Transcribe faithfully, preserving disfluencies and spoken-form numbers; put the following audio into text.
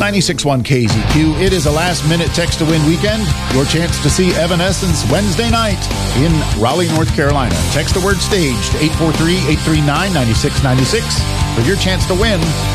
ninety-six point one K Z Q. It is a last-minute text-to-win weekend. Your chance to see Evanescence Wednesday night in Raleigh, North Carolina. Text the word STAGE to eight four three, eight three nine, nine six nine six for your chance to win